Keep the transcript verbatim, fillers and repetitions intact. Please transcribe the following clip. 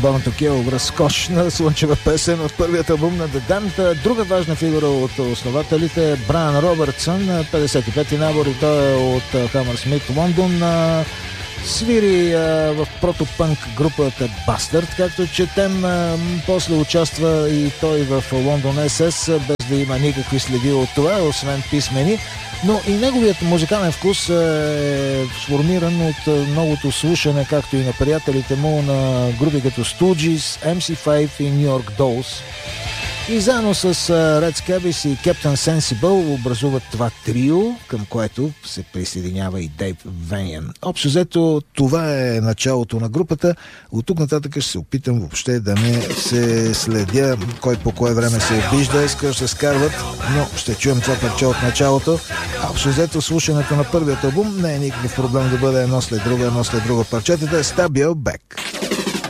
Born to Kill, разкошна слънчева песен от първият албум на The Damned. Друга важна фигура от основателите, Брайан Робъртсън, петдесет и пети набор, и той е от Hammersmith, Лондон. Свири а, в протопънк групата Bastard, както четем. А, после участва и той в Лондон Ес Ес, без да има никакви следи от това, освен писмени. Но и неговият музикален вкус е сформиран от многото слушане, както и на приятелите му, на групи като Stooges, Ем Си файв и New York Dolls. И заедно с Red Scabies и Captain Sensible образуват това трио, към което се присъединява и Дейв Вениан. Общо взето, това е началото на групата. От тук нататък ще се опитам въобще да не се следя кой по кое време се вижда, иска се скарват, но ще чуем това парче от началото. Общо взето, слушането на първият албум не е никакъв проблем да бъде едно след друго, едно след друго парчетата. Stab Your Back.